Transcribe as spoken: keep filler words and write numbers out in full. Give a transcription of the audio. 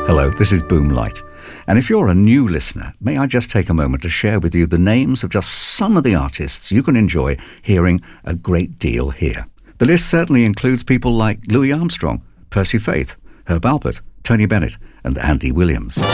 Hello, this is Boomlight. And if you're a new listener, may I just take a moment to share with you the names of just some of the artists you can enjoy hearing a great deal here. The list certainly includes people like Louis Armstrong, Percy Faith, Herb Alpert, Tony Bennett, and Andy Williams.